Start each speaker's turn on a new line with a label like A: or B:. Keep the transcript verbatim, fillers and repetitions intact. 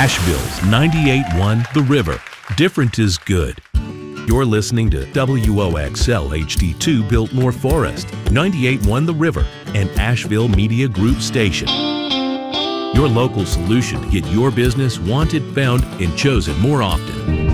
A: Asheville's ninety-eight point one The River. Different is good. You're listening to W O X L H D two Biltmore Forest, ninety-eight point one The River, an Asheville Media Group station. Your local solution to get your business wanted, found, and chosen more often.